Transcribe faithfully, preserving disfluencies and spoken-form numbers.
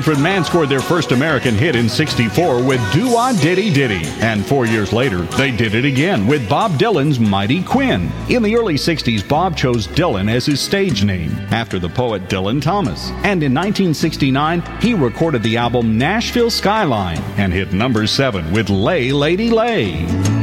Manfred Mann scored their first American hit in sixty-four with Do-Wah Diddy Diddy. And four years later, they did it again with Bob Dylan's Mighty Quinn. In the early sixties, Bob chose Dylan as his stage name, after the poet Dylan Thomas. And in nineteen sixty-nine, he recorded the album Nashville Skyline and hit number seven with Lay Lady Lay.